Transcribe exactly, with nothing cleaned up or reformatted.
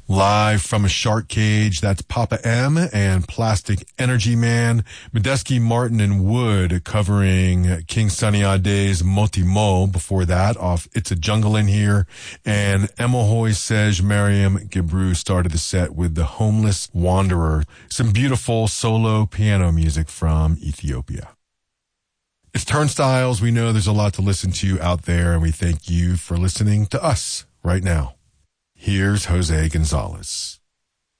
Live from a shark cage, that's Papa M and Plastic Energy Man. Medeski, Martin, and Wood covering King Sunny Ade's Moti Mo. Before that, off It's a Jungle in Here. And Emohoy Sej Mariam Gebru started the set with The Homeless Wanderer. Some beautiful solo piano music from Ethiopia. It's Turnstiles. We know there's a lot to listen to out there, and we thank you for listening to us right now. Here's Jose Gonzalez.